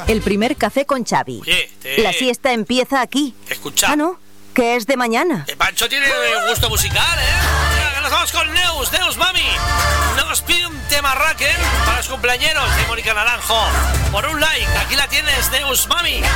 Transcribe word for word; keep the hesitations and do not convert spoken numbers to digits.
El primer café con Xavi. Oye, te... La siesta empieza aquí. Escucha. Ah, ¿no? Que es de mañana. Eh, Pancho tiene gusto musical, ¿eh? Venga, nos vamos con Neus, Neus Mami. Nos pide un tema Raquel para los cumpleañeros de Mónica Naranjo. Por un like, aquí la tienes, Neus Mami.